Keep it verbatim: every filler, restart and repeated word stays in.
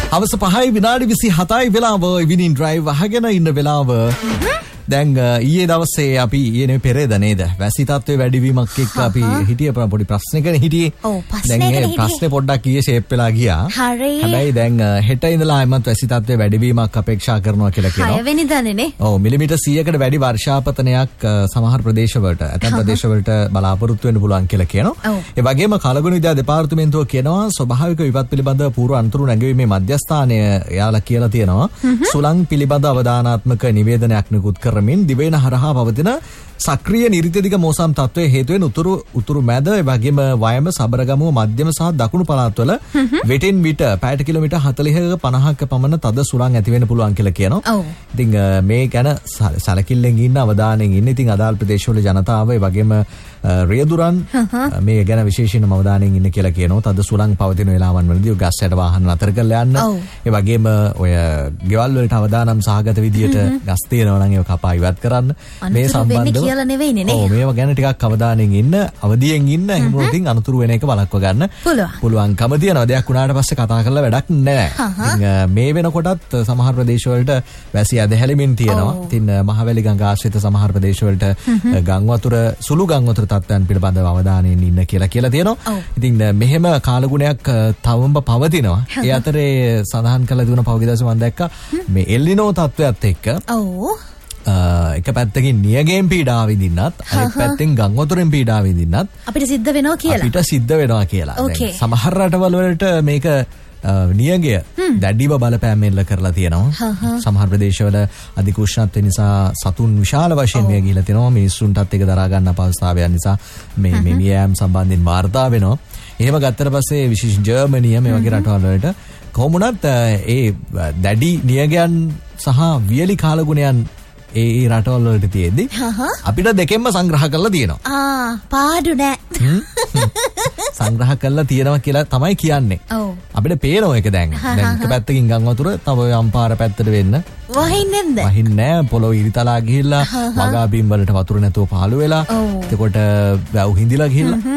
අවස පහයි විනාඩි විසිහතයි වෙලාව ඉවිනින් ඩ්‍රයිව් අහගෙන ඉන්න වෙලාව. දැන් ඊයේ දවසේ අපි ඊයේ පෙරේද නේද වැසි තත්ත්වයේ වැඩිවීමක් එක්ක අපි හිටිය පොඩි ප්‍රශ්නයකට හිටියේ. දැන් ඒ ප්‍රශ්නේ පොඩ්ඩක් ඊයේ ෂේප් වෙලා ගියා. හැබැයි දැන් හෙට ඉඳලා ආයමත් වැසි තත්ත්වයේ වැඩිවීමක් අපේක්ෂා කරනවා කියලා කියනවා. හය වෙනිදානේ නේ. ඔව් මිලිමීටර් සීයකට වැඩි වර්ෂාපතනයක් සමහර ප්‍රදේශවලට ඇතැම් ප්‍රදේශවලට බලාපොරොත්තු වෙන්න පුළුවන් කියලා කියනවා. ඒ වගේම කලගුණ විද්‍යා දෙපාර්තමේන්තුව කියනවා ස්වභාවික විපත් පිළිබඳ පූර්ව අනතුරු නැගෙවීමේ මධ්‍යස්ථානය යාලා කියලා තියෙනවා. සුළං පිළිබඳ අවධානාත්මක නිවේදනයක් නිකුත් කර මින් දිවයින හරහා පවතින සක්‍රීය නිරිතදිග මෝසම් තත්ත්වයේ හේතුවෙන් උතුරු උතුරු මැද ඒ වගේම වයඹ සබරගමුව මධ්‍යම සහ දකුණු පළාත්වල වෙටින් විට පැයට කිලෝමීටර් හතළිහක පනහක පමණ තද සුළං ඇති වෙන්න පුළුවන් කියලා කියනවා. ඉතින් මේ ගැන සැලකිල්ලෙන් ඉන්න අවධානයෙන් ඉන්න. ඉතින් අදාළ ප්‍රදේශවල ජනතාව ඒ වගේම රියදුරන් මේ ගැන විශේෂයෙන්ම අවධානයෙන් ඉන්න කියලා කියනවා. තද සුළං පවතින වෙලාවන් වලදී ගස් යට වාහන නතර කරලා යන්න. ඒ වගේම ඔය ගෙවල් වලට අවදානම් සහගත විදියට ගස් තියෙනවා නම් ඒක කපා ඉවත් කරන්න. මේ සම්බන්ධව කියලා නෙවෙයිනේ නේ. ඔව් මේවා ගැන ටිකක් අවධානයෙන් ඉන්න, අවදියෙන් ඉන්න. එහෙම වුණොත් අනුතුරු වෙන එක වළක්ව ගන්න පුළුවන්කම තියෙනවා. දෙයක් වුණාට පස්සේ කතා කරලා වැඩක් නැහැ. ඉතින් මේ වෙනකොටත් සමහර ප්‍රදේශවලට වැසි ඇදහැලෙමින් තියෙනවා. ඉතින් මහවැලි ගඟ ආශ්‍රිත සමහර ප්‍රදේශවලට ගම් වතුර සුළු ගම් වතුර තත්ත්වයන් පිළිබඳව අවධානයෙන් ඉන්න කියලා කියලා තියෙනවා. ඉතින් මෙහෙම කාලගුණයක් තවම පවතිනවා. ඒ අතරේ සඳහන් කළ දුන පහුගිය දවසේ මම දැක්කා මේ එල්නිනෝ තත්ත්වයත් එක්ක එක පැත්තකින් නියගයෙන් පීඩාව විඳින්නත් අනෙක් පැත්තෙන් ගම් වතුරෙන් පීඩාව විඳින්නත් අපිට සිද්ධ වෙනවා කියලා. අපිට සිද්ධ වෙනවා කියලා. සමහර රටවල් වලට මේක නියගය දැඩිව බලපෑම් එල්ල කරලා තියෙනවා. සමහර ප්‍රදේශවල අධික උෂ්ණත්වය නිසා සතුන් විශාල වශයෙන් මිය ගිහිලා තියෙනවා. මිනිස්සුන්ටත් ඒක දරා ගන්න අපහසුතාවයන් නිසා මේ මේ මියෑම් සම්බන්ධයෙන් වාර්තා වෙනවා. එහෙම ගත්තට පස්සේ විශේෂ ජර්මනිය මේ වගේ රටවල් වලට කොහොම වුණත් ඒ දැඩි නියගයන් සහ වියලි කාලගුණයන් ඒ ඒ රටවල් වලට තියෙද්දි අපිට දෙකෙන්ම සංග්‍රහ කරලා තියෙනවා. ආ පාඩු නෑ. සංග්‍රහ කරලා තියෙනවා කියලා තමයි කියන්නේ. ඔව්. අපිට පේනවා ඒක දැන්. දැන් එක පැත්තකින් ගම් වතුර තව අම්පාර පැත්තට වෙන්න වහින්නේ නැද්ද? වහින්නේ නෑ. පොළොව ඉරිතලා ගිහිල්ලා වගා බිම් වලට වතුර නැතුව පාළු වෙලා. එතකොට වැව් හිඳිලා ගිහිල්ලා